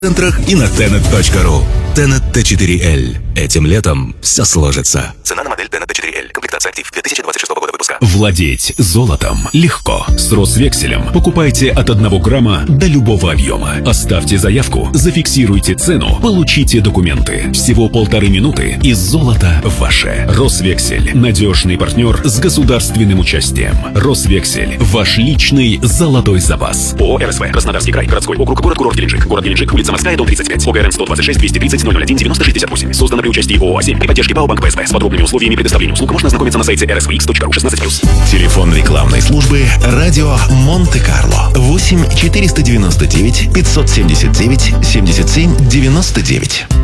центрах и на tenet.ru. Tenet T4L. Этим летом все сложится. Цена на модель Tenet T4L. Комплектация актив 2026 года выпуска. Владеть золотом легко. С Росвекселем покупайте от 1 грамма до любого объема. Оставьте заявку, зафиксируйте цену, получите документы. Всего 1,5 минуты и золото ваше. Росвексель. Надежный партнер с государственным участием. Росвексель. Ваш личный золотой запас. ООО РСВ. Краснодарский край. Городской округ. Город Геленджик. Город Геленджик. Улица Морская, дом 35. ОГРН 126 230 001 9068. Создано при участии ООО «Семь» при поддержке ПАО «Банк ПСБ». С подробными условиями предоставления услуг можно ознакомиться на сайте rsvx.ru 16+. Телефон рекламной службы «Радио Монте-Карло» 8 499 579 77 99.